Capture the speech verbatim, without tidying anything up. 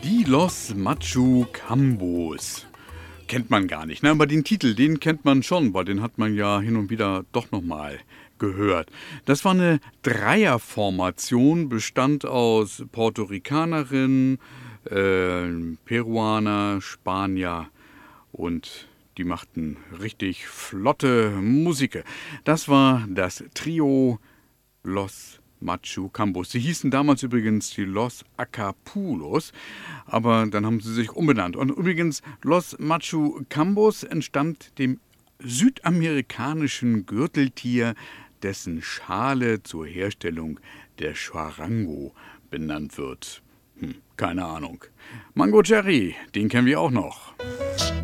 Die Los Machucambos. Kennt man gar nicht, ne? Aber den Titel, den kennt man schon, weil den hat man ja hin und wieder doch nochmal gehört. Das war eine Dreierformation, bestand aus Puerto Ricanerin, äh, Peruaner, Spanier und die machten richtig flotte Musik. Das war das Trio Los Machucambos. Sie hießen damals übrigens die Los Acapulos, aber dann haben sie sich umbenannt. Und übrigens, Los Machucambos entstammt dem südamerikanischen Gürteltier, dessen Schale zur Herstellung der Charango benannt wird. Hm, keine Ahnung. Mango Jerry, den kennen wir auch noch.